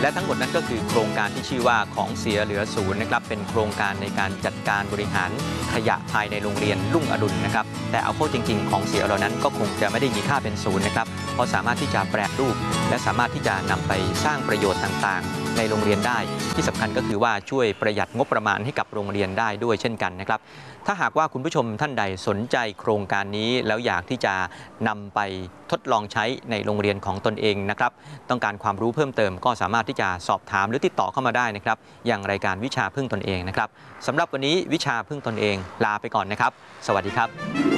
และทั้งหมดนั้นก็คือโครงการที่ชื่อว่าของเสียเหลือศูนย์นะครับเป็นโครงการในการจัดการบริหารขยะภายในโรงเรียนรุ่งอรุณนะครับแต่เอาเข้าจริงๆของเสียเหล่านั้นก็คงจะไม่ได้มีค่าเป็นศูนย์นะครับเพราะสามารถที่จะแปรรูปและสามารถที่จะนำไปสร้างประโยชน์ต่างๆในโรงเรียนได้ที่สำคัญก็คือว่าช่วยประหยัดงบประมาณให้กับโรงเรียนได้ด้วยเช่นกันนะครับถ้าหากว่าคุณผู้ชมท่านใดสนใจโครงการนี้แล้วอยากที่จะนำไปทดลองใช้ในโรงเรียนของตนเองนะครับต้องการความรู้เพิ่มเติมก็สามารถที่จะสอบถามหรือติดต่อเข้ามาได้นะครับอย่างรายการวิชาพึ่งตนเองนะครับสำหรับวันนี้วิชาพึ่งตนเองลาไปก่อนนะครับสวัสดีครับ